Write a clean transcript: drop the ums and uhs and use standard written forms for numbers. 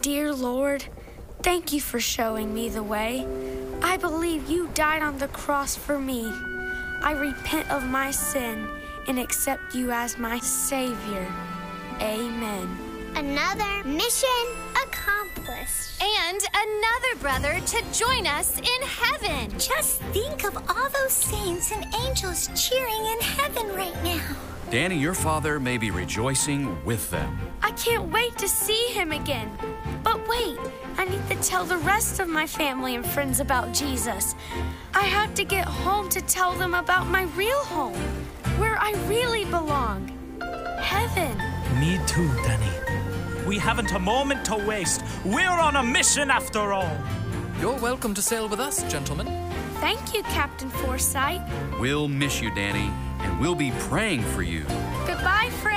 Dear Lord, thank you for showing me the way. I believe you died on the cross for me. I repent of my sin and accept you as my Savior. Amen. Another mission accomplished. And another brother to join us in heaven. Just think of all those saints and angels cheering in heaven right now. Danny, your father may be rejoicing with them. I can't wait to see him again. But wait, I need to tell the rest of my family and friends about Jesus. I have to get home to tell them about my real home, where I really belong. Heaven. Me too, Danny. We haven't a moment to waste. We're on a mission after all. You're welcome to sail with us, gentlemen. Thank you, Captain Forsyth. We'll miss you, Danny, and we'll be praying for you. Goodbye, friends.